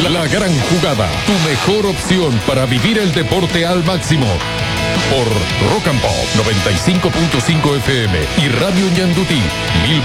La gran jugada, tu mejor opción para vivir el deporte al máximo. Por Rock and Pop 95.5 FM y Radio Ñandutí 1000.